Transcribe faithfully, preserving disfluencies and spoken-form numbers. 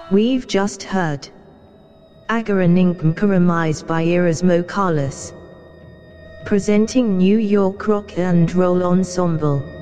We've just heard Agaraningam Karamise by Erasmo Carlos, presenting New York Rock and Roll Ensemble.